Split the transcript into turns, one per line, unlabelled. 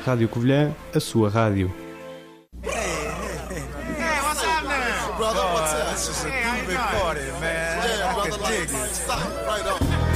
Rádio Covilhã, a sua rádio.
Brother, what's up? This is a big party, man. I can dig it. Right on.